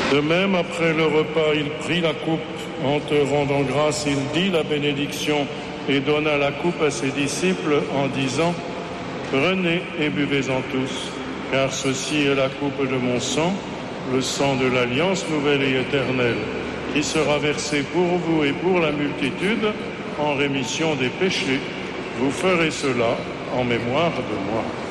De même, après le repas, il prit la coupe. En te rendant grâce, il dit la bénédiction et donna la coupe à ses disciples en disant : Prenez et buvez-en tous, car ceci est la coupe de mon sang, le sang de l'alliance nouvelle et éternelle, qui sera versé pour vous et pour la multitude en rémission des péchés. Vous ferez cela en mémoire de moi.